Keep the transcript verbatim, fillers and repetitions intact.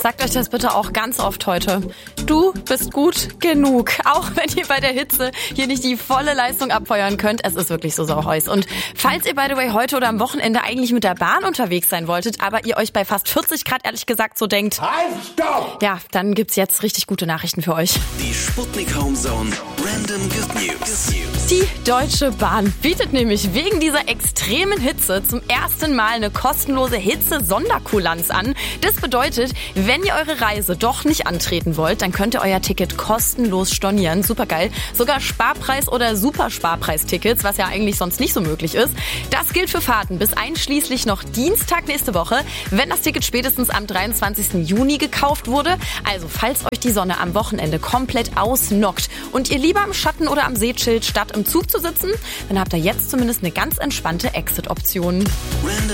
Sagt euch das bitte auch ganz oft heute. Du bist gut genug. Auch wenn ihr bei der Hitze hier nicht die volle Leistung abfeuern könnt. Es ist wirklich so sauheiß. Und falls ihr, by the way, heute oder am Wochenende eigentlich mit der Bahn unterwegs sein wolltet, aber ihr euch bei fast vierzig Grad ehrlich gesagt so denkt, halt, stopp! Ja, dann gibt's jetzt richtig gute Nachrichten für euch. Die Sputnik Homezone Random Good News. Die Deutsche Bahn bietet nämlich wegen dieser extremen Hitze zum ersten Mal eine kostenlose Hitze-Sonderkulanz an. Das bedeutet, wenn ihr eure Reise doch nicht antreten wollt, dann könnt ihr euer Ticket kostenlos stornieren. Supergeil. Sogar Sparpreis- oder Supersparpreistickets, was ja eigentlich sonst nicht so möglich ist. Das gilt für Fahrten bis einschließlich noch Dienstag nächste Woche, wenn das Ticket spätestens am dreiundzwanzigsten Juni gekauft wurde. Also falls euch die Sonne am Wochenende komplett ausnockt und ihr lieber im Schatten oder am See chillt, statt im Zug zu sitzen, dann habt ihr jetzt zumindest eine ganz entspannte Exit-Option. Random